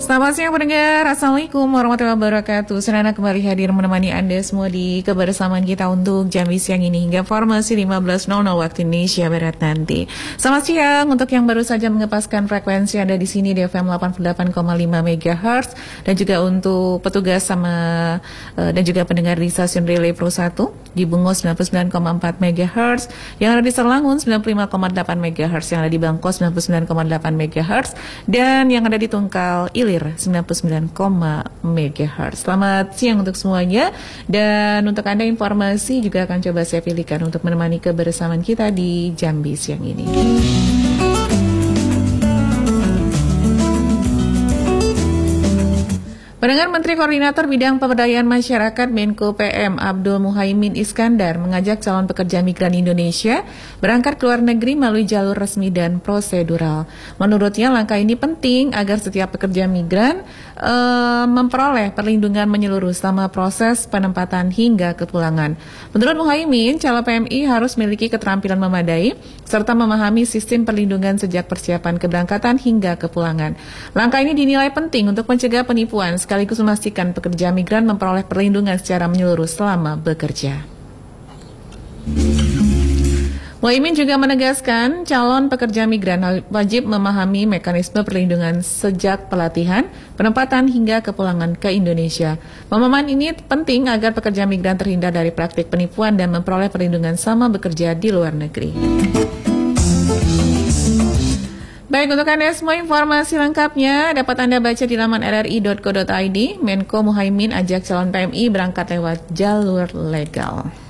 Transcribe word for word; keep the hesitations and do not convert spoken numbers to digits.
Selamat siang pendengar, Assalamualaikum warahmatullahi wabarakatuh. Senang kembali hadir menemani Anda semua di kebersamaan kita untuk Jambi siang ini hingga formasi lima belas nol nol waktu Indonesia Barat nanti. Selamat siang untuk yang baru saja mengepaskan frekuensi Anda di sini di F M delapan puluh delapan koma lima megahertz dan juga untuk petugas sama uh, dan juga pendengar di stasiun Relay Pro satu di Bungo sembilan puluh sembilan koma empat megahertz, yang ada di Serlangun sembilan puluh lima koma delapan megahertz, yang ada di Bangko sembilan puluh sembilan koma delapan megahertz, dan yang ada di Tungkal Ilir sembilan puluh sembilan koma megahertz. Selamat siang untuk semuanya. Dan untuk Anda informasi juga akan coba saya pilihkan untuk menemani kebersamaan kita di Jambi siang ini. Pendengar, Menteri Koordinator Bidang Pemberdayaan Masyarakat Menko P M Abdul Muhaimin Iskandar mengajak calon pekerja migran Indonesia berangkat ke luar negeri melalui jalur resmi dan prosedural. Menurutnya langkah ini penting agar setiap pekerja migran e, memperoleh perlindungan menyeluruh selama proses penempatan hingga kepulangan. Menurut Muhaimin, calon P M I harus memiliki keterampilan memadai serta memahami sistem perlindungan sejak persiapan keberangkatan hingga kepulangan. Langkah ini dinilai penting untuk mencegah penipuan sekaligus memastikan pekerja migran memperoleh perlindungan secara menyeluruh selama bekerja. Muhaimin juga menegaskan calon pekerja migran wajib memahami mekanisme perlindungan sejak pelatihan, penempatan hingga kepulangan ke Indonesia. Pemahaman ini penting agar pekerja migran terhindar dari praktik penipuan dan memperoleh perlindungan sama bekerja di luar negeri. Baik, untuk Anda semua informasi lengkapnya dapat Anda baca di laman r r i dot co dot i d. Menko Muhaimin ajak calon P M I berangkat lewat jalur legal.